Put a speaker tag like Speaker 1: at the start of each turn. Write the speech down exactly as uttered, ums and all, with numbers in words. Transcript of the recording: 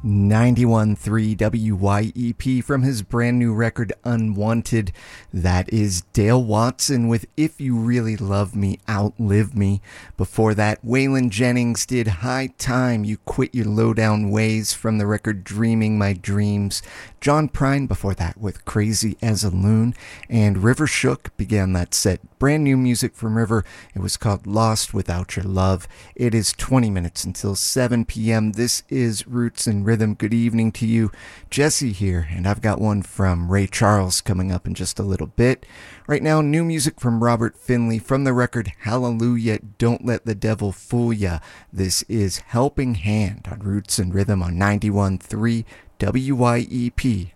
Speaker 1: ninety-one point three W Y E P from his brand new record Unwanted. That is Dale Watson with If You Really Love Me, Outlive Me. Before that, Waylon Jennings did High Time, You Quit Your Lowdown Ways from the record Dreaming My Dreams. John Prine before that with Crazy as a Loon. And River Shook began that set. Brand new music from River. It was called Lost Without Your Love. It is twenty minutes until seven p.m. This is Roots and Rhythm. Good evening to you. Jesse here, and I've got one from Ray Charles coming up in just a little bit. Right now, new music from Robert Finley from the record Hallelujah, Don't Let the Devil Fool Ya. This is Helping Hand on Roots and Rhythm on ninety-one point three W Y E P.